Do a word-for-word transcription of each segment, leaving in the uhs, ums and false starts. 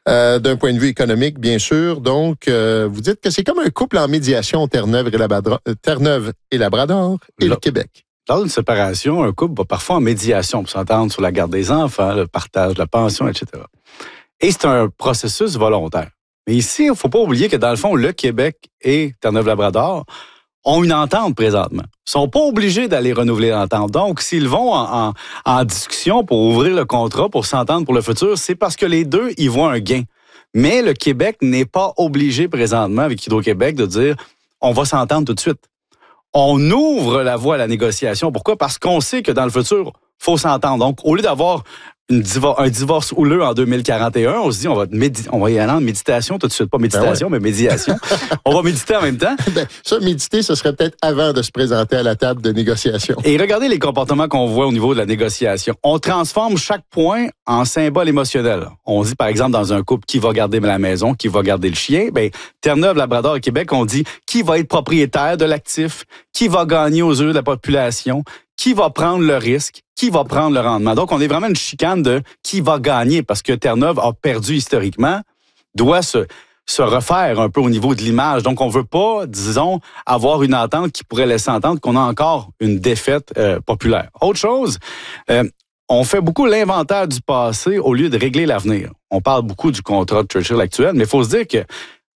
Euh, d'un point de vue économique, bien sûr. Donc, euh, vous dites que c'est comme un couple en médiation, Terre-Neuve et Labrador, Terre-Neuve et Labrador et Là. le Québec. Lors d'une séparation, un couple va parfois en médiation pour s'entendre sur la garde des enfants, le partage de la pension, et cetera. Et c'est un processus volontaire. Mais ici, il ne faut pas oublier que dans le fond, le Québec et Terre-Neuve-Labrador ont une entente présentement. Ils ne sont pas obligés d'aller renouveler l'entente. Donc, s'ils vont en, en, en discussion pour ouvrir le contrat, pour s'entendre pour le futur, c'est parce que les deux y voient un gain. Mais le Québec n'est pas obligé présentement avec Hydro-Québec de dire « on va s'entendre tout de suite ». On ouvre la voie à la négociation. Pourquoi? Parce qu'on sait que dans le futur, il faut s'entendre. Donc, au lieu d'avoir une divor- un divorce houleux en deux mille quarante et un, on se dit, on va, médi- on va y aller en méditation tout de suite. Pas méditation, ben ouais. mais médiation. On va méditer en même temps. Ben, ça, méditer, ce serait peut-être avant de se présenter à la table de négociation. Et regardez les comportements qu'on voit au niveau de la négociation. On transforme chaque point en symbole émotionnel. On dit, par exemple, dans un couple, qui va garder la maison, qui va garder le chien. Ben, Terre-Neuve, Labrador et Québec, on dit, qui va être propriétaire de l'actif, qui va gagner aux yeux de la population, qui va prendre le risque, qui va prendre le rendement. Donc, on est vraiment une chicane de qui va gagner parce que Terre-Neuve a perdu historiquement, doit se, se refaire un peu au niveau de l'image. Donc, on veut pas, disons, avoir une entente qui pourrait laisser entendre qu'on a encore une défaite euh, populaire. Autre chose, euh, on fait beaucoup l'inventaire du passé au lieu de régler l'avenir. On parle beaucoup du contrat de Churchill actuel, mais il faut se dire que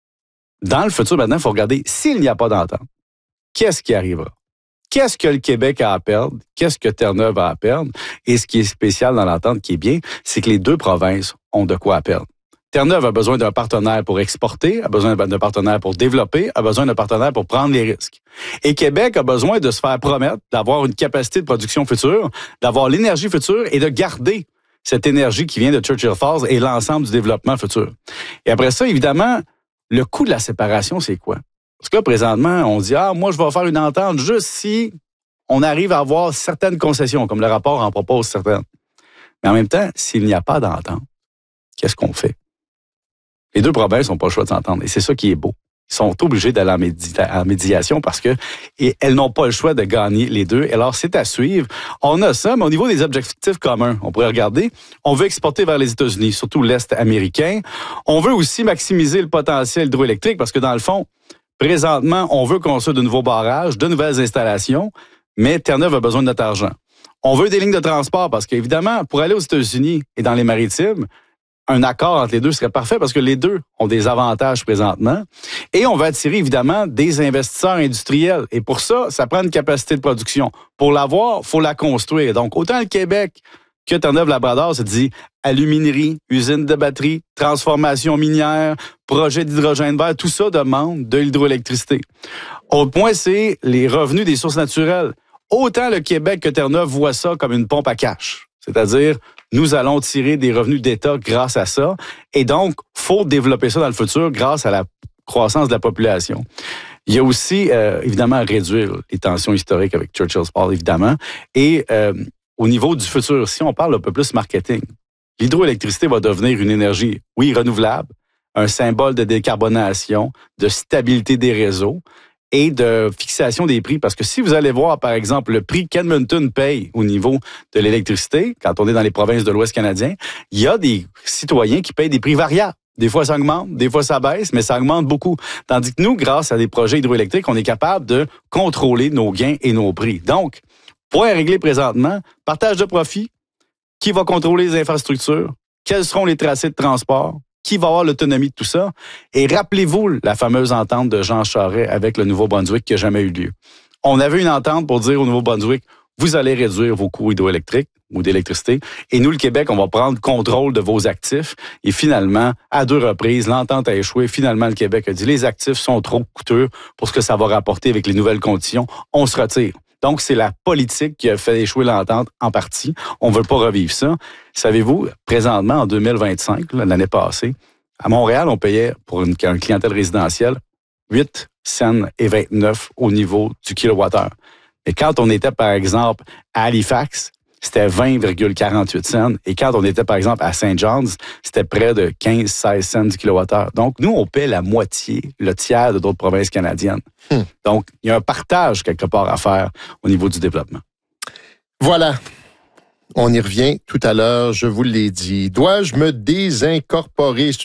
dans le futur, maintenant, il faut regarder s'il n'y a pas d'entente. Qu'est-ce qui arrivera? Qu'est-ce que le Québec a à perdre? Qu'est-ce que Terre-Neuve a à perdre? Et ce qui est spécial dans l'entente qui est bien, c'est que les deux provinces ont de quoi à perdre. Terre-Neuve a besoin d'un partenaire pour exporter, a besoin d'un partenaire pour développer, a besoin d'un partenaire pour prendre les risques. Et Québec a besoin de se faire promettre d'avoir une capacité de production future, d'avoir l'énergie future et de garder cette énergie qui vient de Churchill Falls et l'ensemble du développement futur. Et après ça, évidemment, le coût de la séparation, c'est quoi? Parce que là, présentement, on dit « Ah, moi, je vais faire une entente juste si on arrive à avoir certaines concessions, comme le rapport en propose certaines. » Mais en même temps, s'il n'y a pas d'entente, qu'est-ce qu'on fait? Les deux provinces n'ont pas le choix de s'entendre. Et c'est ça qui est beau. Ils sont obligés d'aller en, médi- en médiation parce que et elles n'ont pas le choix de gagner les deux. Et alors, c'est à suivre. On a ça, mais au niveau des objectifs communs, on pourrait regarder. On veut exporter vers les États-Unis, surtout l'Est américain. On veut aussi maximiser le potentiel hydroélectrique parce que, dans le fond, présentement, on veut construire de nouveaux barrages, de nouvelles installations, mais Terre-Neuve a besoin de notre argent. On veut des lignes de transport parce qu'évidemment, pour aller aux États-Unis et dans les maritimes, un accord entre les deux serait parfait parce que les deux ont des avantages présentement. Et on va attirer évidemment des investisseurs industriels. Et pour ça, ça prend une capacité de production. Pour l'avoir, il faut la construire. Donc, autant le Québec que Terre-Neuve-Labrador se dit aluminerie, usine de batterie, transformation minière, projet d'hydrogène vert, tout ça demande de l'hydroélectricité. Autre point, c'est les revenus des sources naturelles. Autant le Québec que Terre-Neuve voient ça comme une pompe à cash. C'est-à-dire, nous allons tirer des revenus d'État grâce à ça. Et donc, il faut développer ça dans le futur grâce à la croissance de la population. Il y a aussi, euh, évidemment, réduire les tensions historiques avec Churchill Falls, évidemment. Et euh, au niveau du futur, si on parle un peu plus marketing, l'hydroélectricité va devenir une énergie, oui, renouvelable, un symbole de décarbonation, de stabilité des réseaux et de fixation des prix. Parce que si vous allez voir, par exemple, le prix qu'Edmonton paye au niveau de l'électricité, quand on est dans les provinces de l'Ouest canadien, il y a des citoyens qui payent des prix variables. Des fois, ça augmente, des fois, ça baisse, mais ça augmente beaucoup. Tandis que nous, grâce à des projets hydroélectriques, on est capable de contrôler nos gains et nos prix. Donc, point à régler présentement, partage de profit, qui va contrôler les infrastructures, quels seront les tracés de transport, qui va avoir l'autonomie de tout ça. Et rappelez-vous la fameuse entente de Jean Charest avec le Nouveau-Brunswick qui n'a jamais eu lieu. On avait une entente pour dire au Nouveau-Brunswick, vous allez réduire vos coûts hydroélectriques ou d'électricité. Et nous, le Québec, on va prendre contrôle de vos actifs. Et finalement, à deux reprises, l'entente a échoué. Finalement, le Québec a dit, les actifs sont trop coûteux pour ce que ça va rapporter avec les nouvelles conditions. On se retire. Donc, c'est la politique qui a fait échouer l'entente en partie. On ne veut pas revivre ça. Savez-vous, présentement, en deux mille vingt-cinq, l'année passée, à Montréal, on payait pour une, une clientèle résidentielle huit cents et vingt-neuf au niveau du kilowattheure. Mais quand on était, par exemple, à Halifax, c'était vingt virgule quarante-huit cents. Et quand on était, par exemple, à Saint John's, c'était près de quinze à seize cents du kilowattheure. Donc, nous, on paie la moitié, le tiers de d'autres provinces canadiennes. Hmm. Donc, il y a un partage quelque part à faire au niveau du développement. Voilà. On y revient tout à l'heure, je vous l'ai dit. Dois-je me désincorporer? C'est